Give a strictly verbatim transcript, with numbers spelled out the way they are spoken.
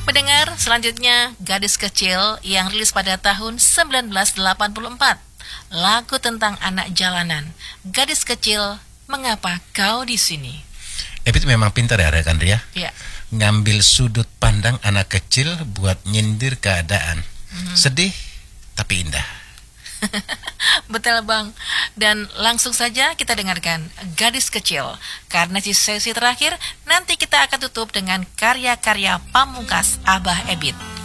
Pendengar, selanjutnya Gadis Kecil yang rilis pada tahun sembilan belas delapan puluh empat. Lagu tentang anak jalanan. Gadis Kecil, mengapa kau di sini? Ebit memang pintar ya rekan Ria. Ya. Ngambil sudut pandang anak kecil buat nyindir keadaan. Mhm. Sedih tapi indah. Betul bang. Dan langsung saja kita dengarkan Gadis Kecil. Karena di sesi terakhir nanti kita akan tutup dengan karya-karya pamungkas Abah Ebit.